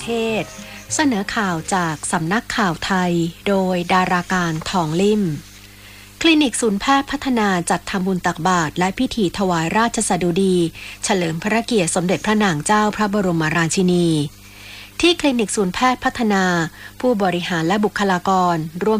เทศเสนอข่าวจากสำนักข่าวไทยโดยดาราการทองลิ่มคลินิกศูนย์แพทย์พัฒนาจัดทำบุญตักบาตรและพิธีถวายราชสดุดีเฉลิมพระเกียรติสมเด็จพระนางเจ้าพระบรมราชินีที่คลินิกศูนย์แพทย์พัฒนาผู้บริหารและบุคลากรร่วม